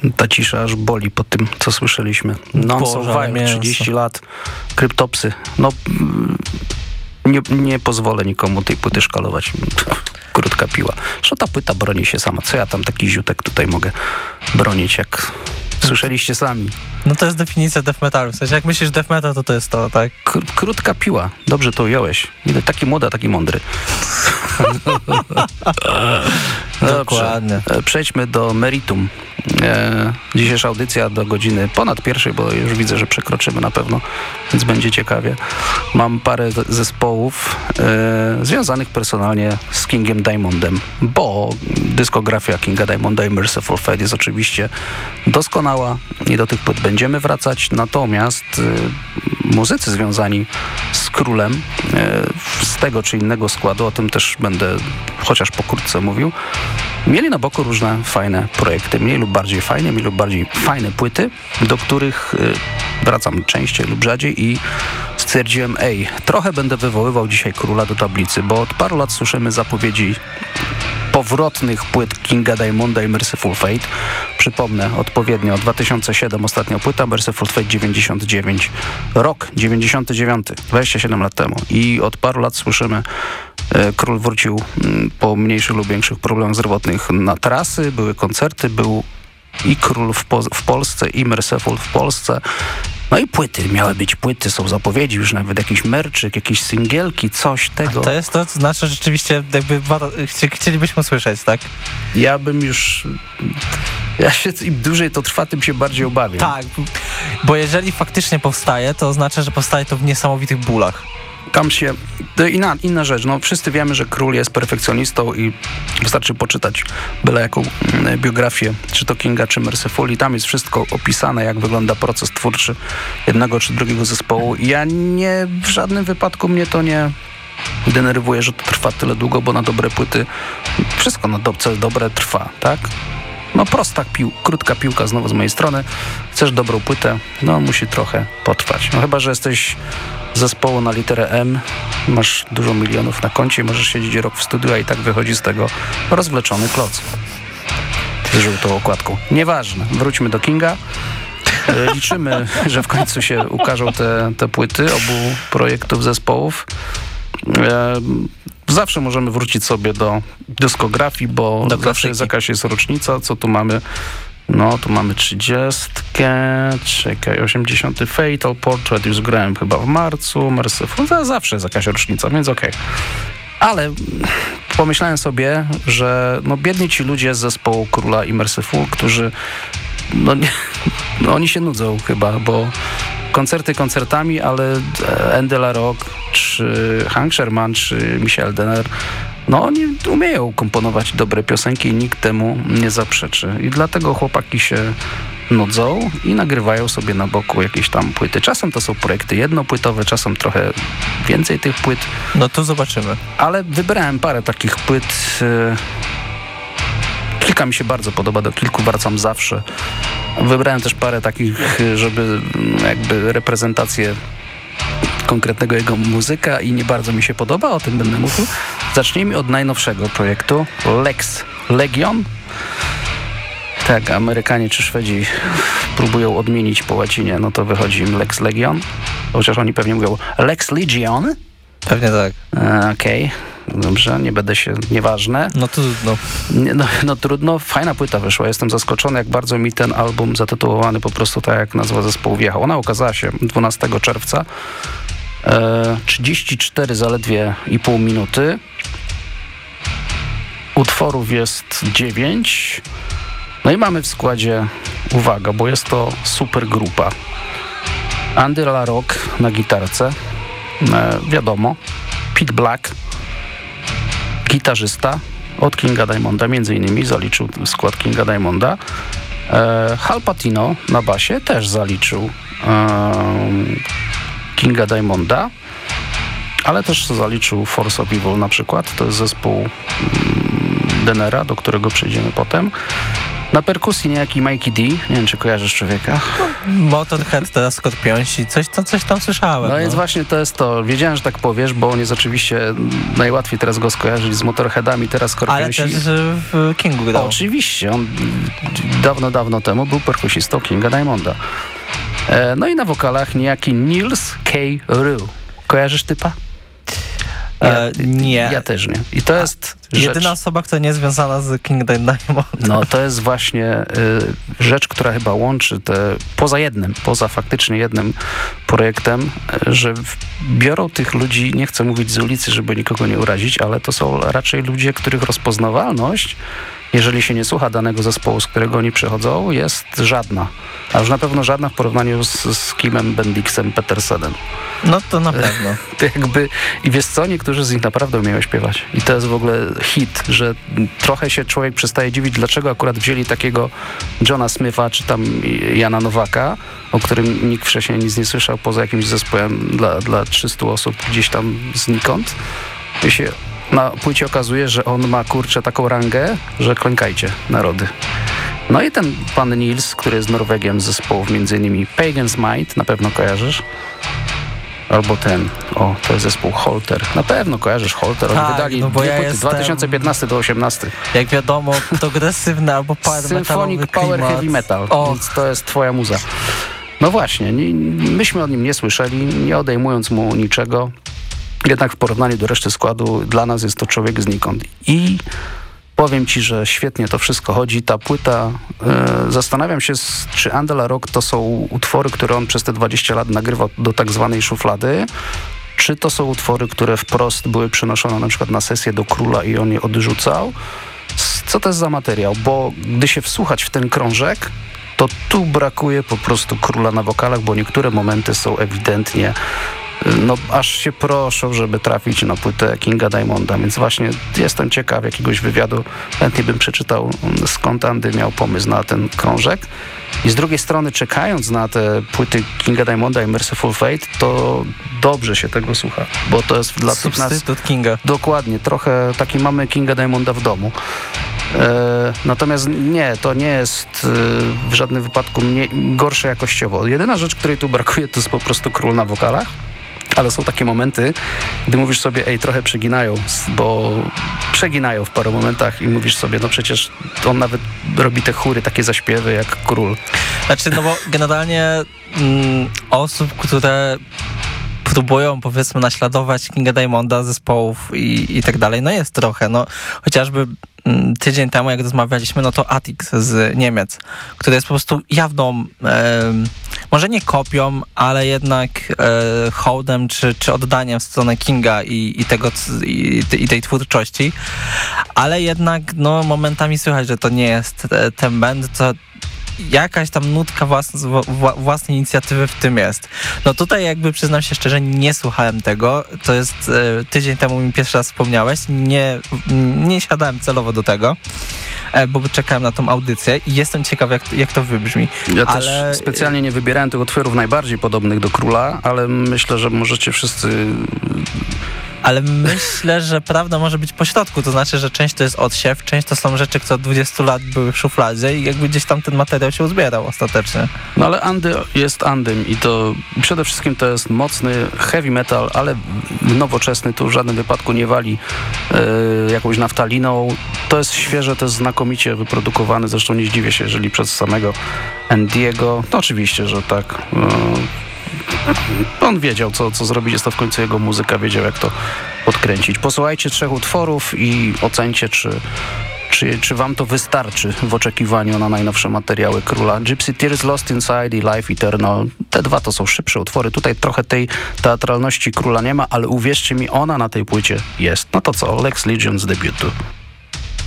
Ta cisza aż boli po tym, co słyszeliśmy. Non-Survive, 30 lat, Kryptopsy. No, nie pozwolę nikomu tej płyty szkalować. Krótka piła. Że ta płyta broni się sama. Co ja tam taki ziutek tutaj mogę bronić, jak słyszeliście sami. No to jest definicja death metalu. W sensie jak myślisz death metal, to jest to, tak? Krótka piła. Dobrze to ująłeś. Taki młody, taki mądry. Dokładnie. Przejdźmy do meritum. Dzisiejsza audycja do godziny ponad pierwszej, bo już widzę, że przekroczymy na pewno, więc będzie ciekawie. Mam parę zespołów związanych personalnie z Kingiem Diamondem, bo dyskografia Kinga Diamonda i Mercyful Fate jest oczywiście doskonała i do tych płyt będziemy wracać, natomiast muzycy związani z Królem z tego czy innego składu, o tym też będę chociaż pokrótce mówił, mieli na boku różne fajne projekty, mniej lub bardziej fajne, mniej lub bardziej fajne płyty, do których wracam częściej lub rzadziej i stwierdziłem, trochę będę wywoływał dzisiaj Króla do tablicy, bo od paru lat słyszymy zapowiedzi powrotnych płyt Kinga Diamonda i Mercyful Fate. Przypomnę, odpowiednio 2007 ostatnia płyta, Mercyful Fate 99. Rok 99, 27 lat temu. I od paru lat słyszymy, Król wrócił po mniejszych lub większych problemach zdrowotnych na trasy, były koncerty, był i Król w Polsce, i Mercyful w Polsce. No i płyty, miały być płyty, są zapowiedzi, już nawet jakiś merczyk, jakieś singielki, coś tego. A to jest to, co znaczy rzeczywiście, jakby chcielibyśmy usłyszeć, tak? Ja się im dłużej to trwa, tym się bardziej obawiam. Tak, bo jeżeli faktycznie powstaje, to oznacza, że powstaje to w niesamowitych bólach. Tam się... Inna rzecz, no wszyscy wiemy, że Król jest perfekcjonistą i wystarczy poczytać byle jaką biografię, czy to Kinga, czy Mercyful, i tam jest wszystko opisane, jak wygląda proces twórczy jednego czy drugiego zespołu. I ja w żadnym wypadku mnie to nie denerwuje, że to trwa tyle długo, bo na dobre płyty wszystko co jest dobre trwa, tak? No prosta krótka piłka znowu z mojej strony. Chcesz dobrą płytę? No musi trochę potrwać. No chyba, że jesteś zespołu na literę M, masz dużo milionów na koncie i możesz siedzieć rok w studiu, a i tak wychodzi z tego rozwleczony kloc z żółtą okładką. Nieważne. Wróćmy do Kinga. Liczymy, że w końcu się ukażą te płyty obu projektów zespołów. Zawsze możemy wrócić sobie do dyskografii, bo zawsze jest jakaś rocznica. Co tu mamy? No, tu mamy 30, 80 Fatal Portrait, już grałem chyba w marcu, Mercyful, zawsze jest jakaś rocznica, więc okej. Ale pomyślałem sobie, że biedni ci ludzie z zespołu Króla i Mercyful, którzy oni się nudzą chyba, bo koncerty koncertami, ale Andy LaRocque, czy Hank Sherman, czy Michel Denner, oni umieją komponować dobre piosenki i nikt temu nie zaprzeczy. I dlatego chłopaki się nudzą i nagrywają sobie na boku jakieś tam płyty. Czasem to są projekty jednopłytowe, czasem trochę więcej tych płyt. No to zobaczymy. Ale wybrałem parę takich płyt. Kilka mi się bardzo podoba, do kilku wracam zawsze. Wybrałem też parę takich, żeby jakby reprezentację konkretnego jego muzyka i nie bardzo mi się podoba, o tym będę mówił. Zacznijmy od najnowszego projektu, Lex Legion. Tak, Amerykanie czy Szwedzi próbują odmienić po łacinie, no to wychodzi im Lex Legion. Chociaż oni pewnie mówią Lex Legion. Pewnie tak. Okej. Dobrze, nie będę się... Nieważne. No trudno. No trudno. Fajna płyta wyszła. Jestem zaskoczony, jak bardzo mi ten album zatytułowany po prostu tak, jak nazwa zespołu wjechał. Ona ukazała się 12 czerwca. 34 zaledwie i pół minuty. Utworów jest 9. No i mamy w składzie, uwaga, bo jest to super grupa. Andy LaRocque na gitarce. Wiadomo. Pete Black, gitarzysta od Kinga Diamonda, między innymi zaliczył skład Kinga Diamonda. Hal Patino na basie też zaliczył Kinga Diamonda, ale też zaliczył Force of Evil na przykład. To jest zespół Dennera, do którego przejdziemy potem. Na perkusji niejaki Mikey D, nie wiem czy kojarzysz człowieka. Motorhead, teraz Skorpionsi, coś tam słyszałem. No więc właśnie to jest to. Wiedziałem, że tak powiesz, bo on jest oczywiście najłatwiej teraz go skojarzyć z Motorheadami, teraz Skorpionsi. Ale też w Kingu grał. Oczywiście, on dawno temu był perkusistą Kinga Diamonda. No i na wokalach niejaki Nils K. Rue. Kojarzysz typa? Nie. Ja też nie. I to jest jedyna osoba, która nie jest związana z King Diamond. No to jest właśnie rzecz, która chyba łączy te, poza faktycznie jednym projektem, że biorą tych ludzi, nie chcę mówić z ulicy, żeby nikogo nie urazić, ale to są raczej ludzie, których rozpoznawalność, jeżeli się nie słucha danego zespołu, z którego oni przychodzą, jest żadna. A już na pewno żadna w porównaniu z Kimem Bendixem Petersenem. No to na pewno. To jakby, i wiesz co, niektórzy z nich naprawdę umieją śpiewać. I to jest w ogóle hit, że trochę się człowiek przestaje dziwić, dlaczego akurat wzięli takiego Johna Smitha, czy tam Jana Nowaka, o którym nikt wcześniej nic nie słyszał, poza jakimś zespołem dla 300 osób gdzieś tam znikąd. I się na płycie okazuje, że on ma, kurczę, taką rangę, że klękajcie, narody. No i ten pan Nils, który jest Norwegiem z zespołów m.in. Pagan's Might, na pewno kojarzysz. Albo to jest zespół Holter. Na pewno kojarzysz Holter. Oni wydali no bo ja płyty 2015 do 2018. Jak wiadomo, progresywny albo power Symphonic Power klimat. Heavy Metal, więc to jest twoja muza. No właśnie, myśmy o nim nie słyszeli, nie odejmując mu niczego. Jednak w porównaniu do reszty składu dla nas jest to człowiek znikąd. I powiem ci, że świetnie to wszystko chodzi. Ta płyta, zastanawiam się, czy Andela Rock to są utwory, które on przez te 20 lat nagrywał do tak zwanej szuflady, czy to są utwory, które wprost były przenoszone na przykład na sesję do Króla i on je odrzucał. Co to jest za materiał? Bo gdy się wsłuchać w ten krążek, to tu brakuje po prostu Króla na wokalach, bo niektóre momenty są ewidentnie aż się proszą, żeby trafić na płytę Kinga Diamonda, więc właśnie jestem ciekaw jakiegoś wywiadu. Chętnie bym przeczytał, skąd Andy miał pomysł na ten krążek. I z drugiej strony, czekając na te płyty Kinga Diamonda i Merciful Fate, to dobrze się tego słucha, bo to jest dla tych nas... Substytut Kinga. Dokładnie, trochę taki mamy Kinga Diamonda w domu. Natomiast nie, to nie jest w żadnym wypadku gorsze jakościowo. Jedyna rzecz, której tu brakuje, to jest po prostu Król na wokalach. Ale są takie momenty, gdy mówisz sobie, trochę przeginają, bo przeginają w paru momentach i mówisz sobie, no przecież on nawet robi te chóry, takie zaśpiewy jak Król. Znaczy, no bo generalnie osób, które próbują, powiedzmy, naśladować Kinga Diamonda, zespołów i tak dalej, no jest trochę, no chociażby tydzień temu, jak rozmawialiśmy, no to Attic z Niemiec, który jest po prostu jawną, może nie kopią, ale jednak hołdem czy oddaniem w stronę Kinga i tej twórczości, ale jednak no momentami słychać, że to nie jest ten band, co jakaś tam nutka własnej inicjatywy w tym jest. No tutaj jakby przyznam się szczerze, nie słuchałem tego. To jest tydzień temu mi pierwszy raz wspomniałeś. Nie siadałem celowo do tego, bo czekałem na tą audycję i jestem ciekaw, jak to wybrzmi. Ja też specjalnie nie wybierałem tych utworów najbardziej podobnych do Króla, ale myślę, że możecie wszyscy... Ale myślę, że prawda może być pośrodku, to znaczy, że część to jest odsiew, część to są rzeczy, które od 20 lat były w szufladzie i jakby gdzieś tam ten materiał się uzbierał ostatecznie. No ale Andy jest Andym i to przede wszystkim to jest mocny heavy metal, ale nowoczesny, tu w żadnym wypadku nie wali jakąś naftaliną. To jest świeże, to jest znakomicie wyprodukowany, zresztą nie zdziwię się, jeżeli przez samego Andy'ego, no oczywiście, że tak... On wiedział, co zrobić, jest to w końcu jego muzyka, wiedział, jak to podkręcić. Posłuchajcie 3 utworów i ocencie, czy wam to wystarczy w oczekiwaniu na najnowsze materiały Króla. Gypsy Tears, Lost Inside i Life Eternal. Te dwa to są szybsze utwory. Tutaj trochę tej teatralności Króla nie ma, ale uwierzcie mi, ona na tej płycie jest. No to co? Lex Legion z debiutu.